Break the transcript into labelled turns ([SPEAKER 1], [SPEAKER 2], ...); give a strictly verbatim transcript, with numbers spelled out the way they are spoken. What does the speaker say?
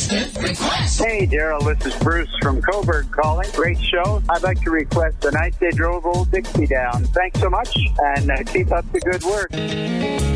[SPEAKER 1] Instant request.
[SPEAKER 2] Hey, Daryl, this is Bruce from Coburg calling. Great show. I'd like to request The Night They Drove Old Dixie Down. Thanks so much, and uh, keep up the good work.